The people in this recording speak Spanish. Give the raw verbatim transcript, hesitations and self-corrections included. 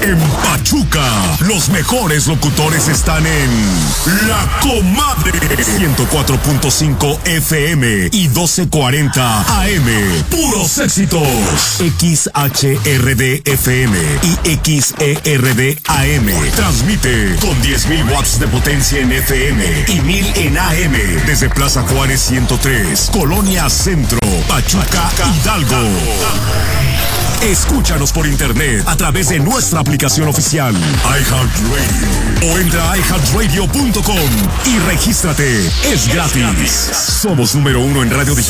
En Pachuca, los mejores locutores están en La Comadre. ciento cuatro punto cinco F M y doce cuarenta A M. Puros éxitos. X H R D F M y X E R D A M. Transmite con diez mil watts de potencia en F M y mil en A M. Desde Plaza Juárez ciento tres, Colonia Centro, Pachuca, Hidalgo. Escúchanos por internet a través de nuestra aplicación oficial iHeartRadio o entra a i heart radio punto com y regístrate. Es gratis. Somos número uno en radio digital.